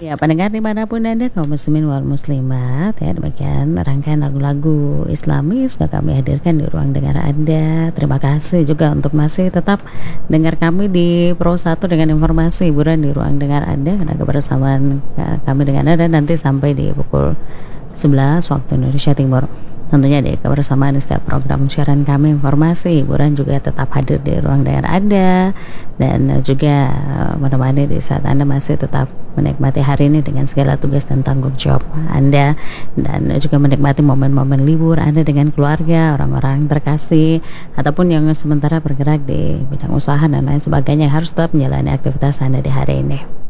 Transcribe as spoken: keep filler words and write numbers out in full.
Ya, pendengar dimanapun Anda, kaum muslimin wal muslimat, ya, demikian rangkaian lagu-lagu Islami sudah kami hadirkan di ruang dengar Anda. Terima kasih juga untuk masih tetap dengar kami di Pro satu dengan informasi hiburan di ruang dengar Anda, karena kebersamaan ya, kami dengan Anda nanti sampai di pukul sebelas waktu Indonesia Timur. Tentunya di kebersamaan di setiap program siaran kami, informasi hiburan juga tetap hadir di ruang dengar Anda, dan juga menemani di saat Anda masih tetap menikmati hari ini dengan segala tugas dan tanggung jawab Anda, dan juga menikmati momen-momen libur Anda dengan keluarga, orang-orang terkasih, ataupun yang sementara bergerak di bidang usaha dan lain sebagainya, harus tetap menjalani aktivitas Anda di hari ini.